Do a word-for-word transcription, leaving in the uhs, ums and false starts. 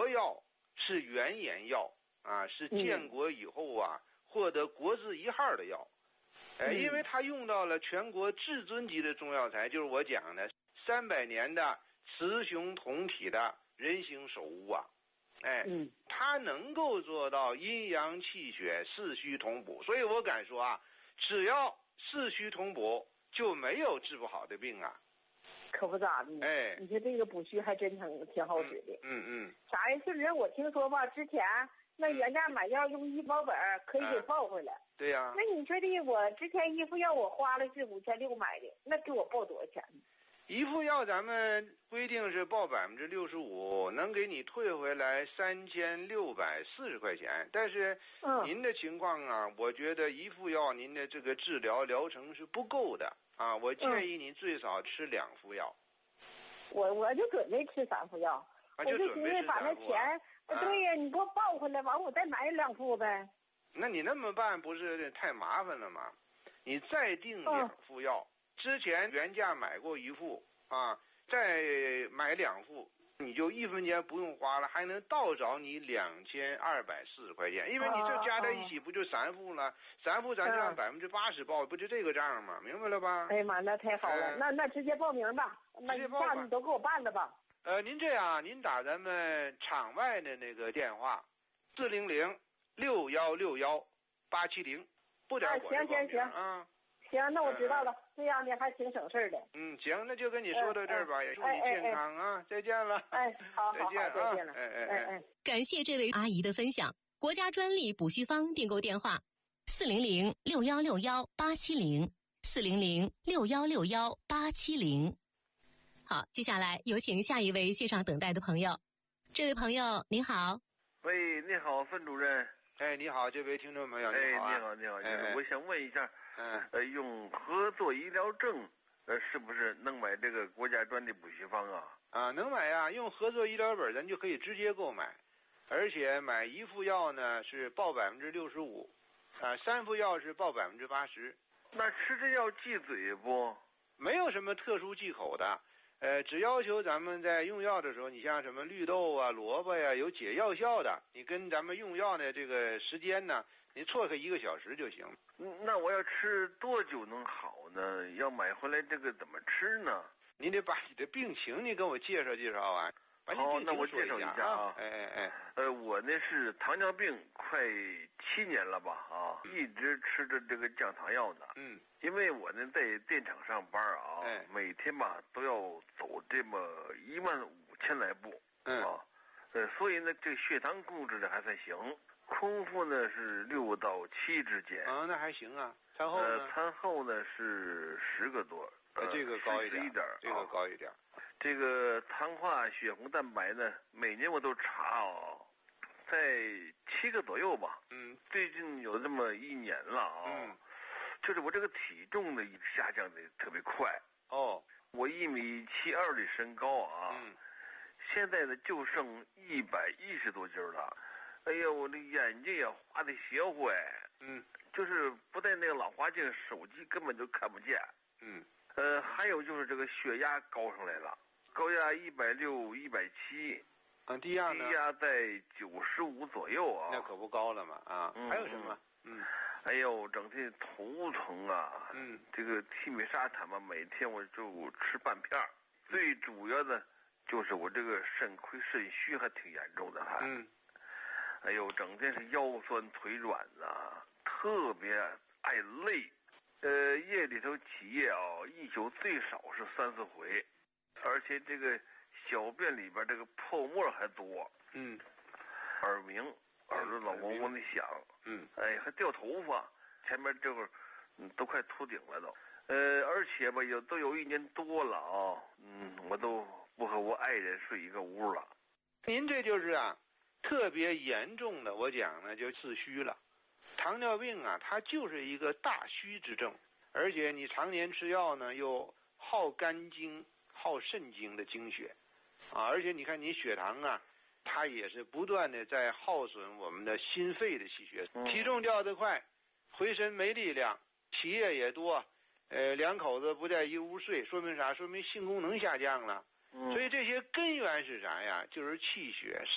药是原研药啊，是建国以后啊、嗯、获得国字一号的药。呃，因为它用到了全国至尊级的中药材，就是我讲的三百年的雌雄同体的人形首乌啊。哎，嗯，它能够做到阴阳气血四虚同补，所以我敢说啊，只要四虚同补，就没有治不好的病啊。 可不咋的，哎，你说这个补虚还真挺挺好使的。 嗯嗯。 啥呀？就是我听说吧，之前那原价买药用医保本可以给报回来。嗯、 对呀、啊。 那你说的，我之前一副药我花了是五千六买的，那给我报多少钱呢？ 一副药咱们规定是报百分之六十五，能给你退回来三千六百四十块钱。但是您的情况啊、嗯，我觉得一副药您的这个治疗疗程是不够的啊。我建议您最少吃两副药。 嗯、我我就准备吃三副药， 啊、就我就寻思把那钱，啊、对呀，你给我报回来，完我再买两副呗。 那你那么办不是太麻烦了吗？你再订两副药。嗯，之前原价买过一副啊，再买两副，你就一分钱不用花了，还能倒找你两千二百四十块钱，因为你这加在一起不就三副了？三副咱就按百分之八十报，不就这个账吗？明白了吧？ 哎呀妈，那太好了，呃、那那直接报名吧，那这样你都给我办了吧？ 呃，您这样，您打咱们场外的那个电话，四零零六幺六幺八七零，不点我行行行啊。 行，那我知道了，嗯、这样的还挺省事的。 嗯，行，那就跟你说到这儿吧，也祝你健康啊， 哎哎、 再见了。 哎，好， 再见啊， 再见了。 哎哎哎哎， 感谢这位阿姨的分享。国家专利补虚方订购电话：四零零六幺六幺八七零，四零零六幺六幺八七零。好，接下来有请下一位线上等待的朋友。这位朋友您好。 喂，你好，孙主任。 哎，你好，这位听众朋友， 哎， 你好、啊， 你好，你好， 哎， 我想问一下， 嗯， 呃，用合作医疗证，呃，是不是能买这个国家专利补虚方啊？ 啊，能买呀、啊，用合作医疗本咱就可以直接购买，而且买一副药呢是报百分之六十五，啊，三副药是报百分之八十。 那吃这药忌嘴不？ 没有什么特殊忌口的。呃，只要求咱们在用药的时候，你像什么绿豆啊、萝卜呀，有解药效的，你跟咱们用药的这个时间呢，你错开一个小时就行。 那我要吃多久能好呢？要买回来这个怎么吃呢？ 你得把你的病情你跟我介绍介绍啊。 好，那我介绍一下啊。 哎哎哎， 呃，我呢是糖尿病快七年了吧啊，一直吃着这个降糖药呢。 嗯。 因为我呢在电厂上班啊， 哎、 每天吧都要走这么一万五千来步。 嗯。 啊，呃，所以呢这血糖控制的还算行，空腹呢是六到七之间。 啊，那还行啊。餐后呢？ 呃，餐后呢是十个多。 呃，这个高一点， 一点， 这个高一点。 啊、这个糖化血红蛋白呢，每年我都查哦，在七个左右吧。 嗯， 最近有这么一年了啊。 嗯， 就是我这个体重呢下降的特别快。 哦， 我一米七二的身高啊， 嗯， 现在呢就剩一百一十多斤了。哎呀，我的眼睛也花的邪乎哎。 嗯， 就是不戴那个老花镜，手机根本就看不见。 嗯。 呃，还有就是这个血压高上来了，高压一百六、一百七， 啊，低压呢？ 低压在九十五左右啊。 那可不高了嘛啊！ 嗯、 还有什么？嗯， 哎呦，整天头疼啊。 嗯， 这个替米沙坦嘛，每天我就吃半片儿。最主要的就是我这个肾亏肾虚还挺严重的还。 嗯。 哎呦，整天是腰酸腿软啊，特别爱累。呃，夜里头起夜啊，一宿最少是三四回，而且这个小便里边这个泡沫还多。 嗯， 耳鸣，耳朵老嗡嗡的响。 嗯， 哎，还掉头发，前面这会儿，嗯，都快秃顶了都。呃，而且吧，有都有一年多了啊，嗯，我都不和我爱人睡一个屋了。 您这就是啊，特别严重的，我讲呢就自虚了。糖尿病啊，它就是一个大虚之症，而且你常年吃药呢，又耗肝经、耗肾经的经血，啊，而且你看你血糖啊，它也是不断的在耗损我们的心肺的气血，体重掉得快，回身没力量，起夜也多，呃，两口子不在一屋睡，说明啥？说明性功能下降了。所以这些根源是啥呀？就是气血